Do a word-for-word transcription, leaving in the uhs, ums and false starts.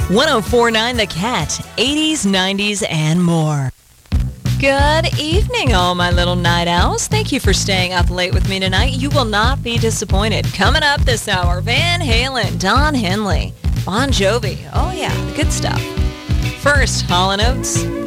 one oh four point nine The Cat, eighties, nineties, and more. Good evening, all my little night owls. Thank you for staying up late with me tonight. You will not be disappointed. Coming up this hour, Van Halen, Don Henley, Bon Jovi. Oh yeah, the good stuff. First, Hall and Oates.